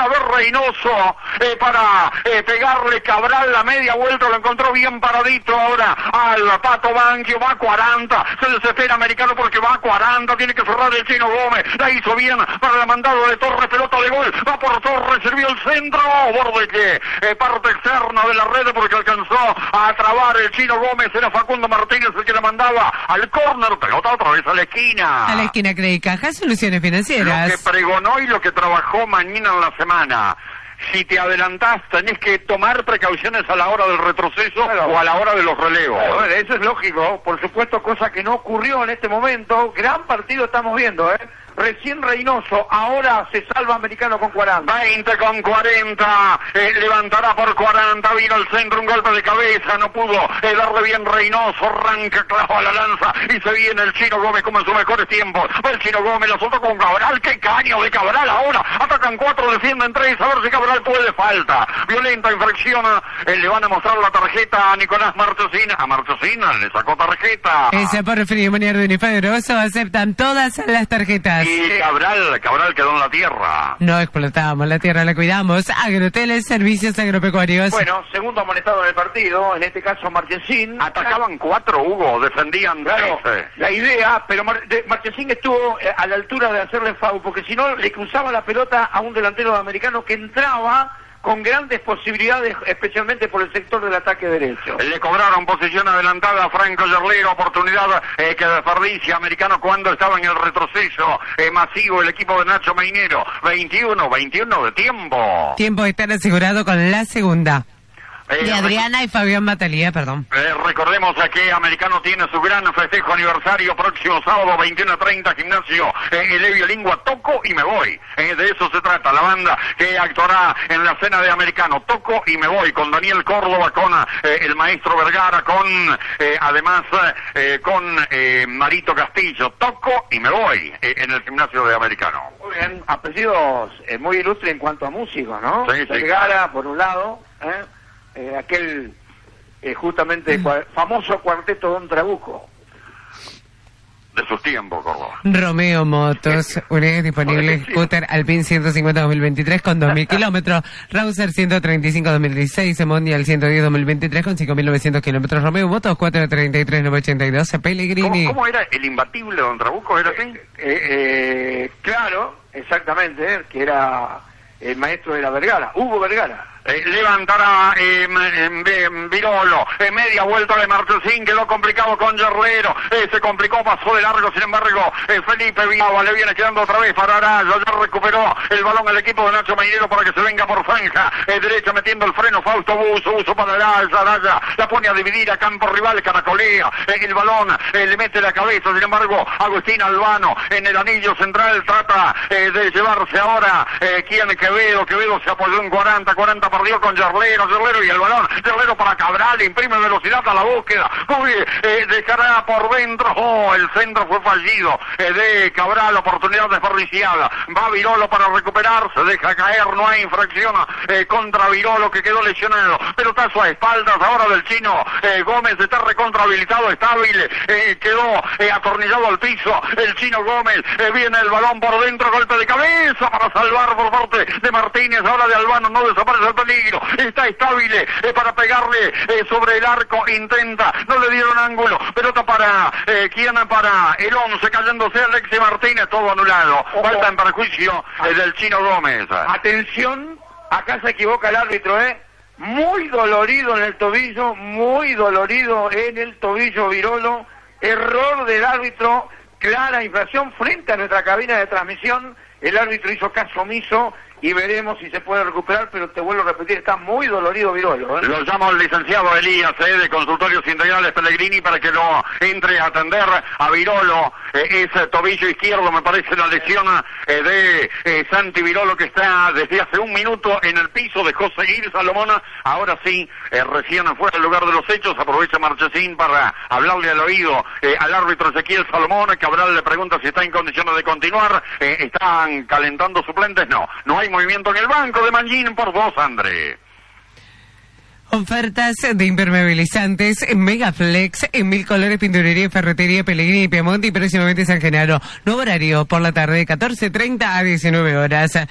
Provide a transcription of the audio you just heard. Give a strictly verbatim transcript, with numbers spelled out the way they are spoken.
ver Reynoso eh, para eh, pegarle. Cabral la media vuelta, lo encontró bien paradito ahora al Pato Banquio, va a cuarenta, se desespera Americano porque va a cuarenta, tiene que cerrar el Chino Gómez, la hizo bien para la mandado de Torres, pelota de gol, va por Torres, sirvió el centro, borde que eh, parte externa de la red porque alcanzó a trabar el Chino Gómez, era Facundo Martínez el que la mandaba al córner, pelota otra vez a la esquina. A la esquina Credit Caja, soluciones financieras. Lo que pregonó y lo que trabajó mañana en la semana. Si te adelantás, tenés que tomar precauciones a la hora del retroceso, claro, o a la hora de los relevos. Claro, eso es lógico, por supuesto, cosa que no ocurrió en este momento. Gran partido estamos viendo, ¿eh? Recién Reynoso, ahora se salva Americano con cuarenta. veinte con cuarenta, eh, levantará por cuarenta, vino el centro, un golpe de cabeza, no pudo eh, darle bien Reynoso, arranca, clava la lanza y se viene el Chino Gómez como en sus mejores tiempos. Va el Chino Gómez, la soltó con Cabral, qué caño de Cabral ahora, atacan cuatro, defienden tres, a ver si Cabral puede, falta, violenta infracción, eh, le van a mostrar la tarjeta a Nicolás Marchesín, a Marchesín le sacó tarjeta. Ese por Frío Manier de Unifaderoso aceptan todas las tarjetas. Y Cabral, Cabral quedó en la tierra. No explotamos la tierra, la cuidamos. Agroteles, servicios agropecuarios. Bueno, segundo amonestado en el partido, en este caso Marchesín. Atacaban cuatro, Hugo, defendían claro, trece. La idea, pero Mar de Marchesín estuvo eh, a la altura de hacerle foul, porque si no le cruzaba la pelota a un delantero americano que entraba con grandes posibilidades, especialmente por el sector del ataque derecho. Le cobraron posición adelantada a Franco Yerlero, oportunidad eh, que desperdicia Americano cuando estaba en el retroceso eh, masivo el equipo de Nacho Mainero. veintiuno, veintiuno de tiempo. Tiempo de estar asegurado con la segunda. Eh, de Adriana y Fabián Batalía, perdón. Eh, recordemos a que Americano tiene su gran festejo aniversario próximo sábado veintiuno treinta, gimnasio eh, Elevio Lingua, toco y me voy. Eh, de eso se trata, la banda que actuará en la cena de Americano, toco y me voy, con Daniel Córdoba, con eh, el maestro Vergara, con eh, además eh, con eh, Marito Castillo, toco y me voy eh, en el gimnasio de Americano. Muy bien, apellidos eh, muy ilustres en cuanto a músicos, ¿no? Sí, sí. Vergara, por un lado, ¿eh? Eh, aquel eh, justamente mm. cua famoso cuarteto Don Trabuco. De sus tiempos, Córdoba. Romeo Motos, unidades disponibles, Scooter Alpine ciento cincuenta dos mil veintitrés con dos mil kilómetros, Rouser ciento treinta y cinco dos mil dieciséis, Mondial ciento diez dos mil veintitrés con cinco mil novecientos kilómetros, Romeo Motos cuatrocientos treinta y tres novecientos ochenta y dos, Pellegrini. ¿Cómo, ¿Cómo era el imbatible Don Trabuco? ¿Era así? Eh, eh, eh, claro, exactamente, eh, que era el maestro de la Vergara, Hugo Vergara. Eh, levantará eh, eh, Virolo, eh, media vuelta de Marchesín, quedó complicado con Yerlero, eh, se complicó, pasó de largo, sin embargo eh, Felipe Villalba le viene quedando otra vez para Araya, ya recuperó el balón el equipo de Nacho Mainero para que se venga por franja, eh, derecha metiendo el freno Fausto Buzo, Buzo para Araya, Araya la pone a dividir a campo rival, caracolea eh, el balón, eh, le mete la cabeza, sin embargo Agustín Albano en el anillo central trata eh, de llevarse ahora eh, quien Quevedo, Quevedo se apoyó en cuarenta, cuarenta perdió con Yerlero, Yerlero y el balón, Yerlero para Cabral, imprime velocidad a la búsqueda, muy eh, dejará por dentro, oh, el centro fue fallido eh, de Cabral, oportunidad desperdiciada, va Virolo para recuperarse, deja caer, no hay infracción eh, contra Virolo que quedó lesionado, pelotazo a espaldas ahora del Chino eh, Gómez, está recontrahabilitado, estable, eh, quedó eh, atornillado al piso, el Chino Gómez, eh, viene el balón por dentro, golpe de cabeza para salvar por parte de Martínez, ahora de Albano, no desaparece el peligro, está estable eh, para pegarle eh, sobre el arco, intenta, no le dieron ángulo, pelota para eh, ¿quién? Para el once, cayéndose Alexis Martínez, todo anulado, Ojo. Falta en perjuicio eh, del Chino Gómez. Atención, acá se equivoca el árbitro, ¿eh? Muy dolorido en el tobillo, muy dolorido en el tobillo Virolo, error del árbitro, clara infracción frente a nuestra cabina de transmisión, el árbitro hizo caso omiso y veremos si se puede recuperar, pero te vuelvo a repetir, está muy dolorido Virolo, ¿eh? Lo llamo al licenciado Elías, eh, de Consultorios Integrales Pellegrini, para que lo entre a atender a Virolo, eh, ese tobillo izquierdo, me parece la lesión eh, de eh, Santi Virolo, que está desde hace un minuto en el piso, dejó seguir Salomón, ahora sí, eh, recién fuera del lugar de los hechos, aprovecha Marchesín para hablarle al oído eh, al árbitro Ezequiel Salomón, Cabral le pregunta si está en condiciones de continuar, eh, ¿están calentando suplentes? No, no hay movimiento en el banco de Mangín, por vos, André. Ofertas de impermeabilizantes en Megaflex, en Mil Colores, Pinturería y Ferretería Pellegrini y Piemonte y próximamente San Genaro. Nuevo horario por la tarde, catorce treinta a diecinueve horas.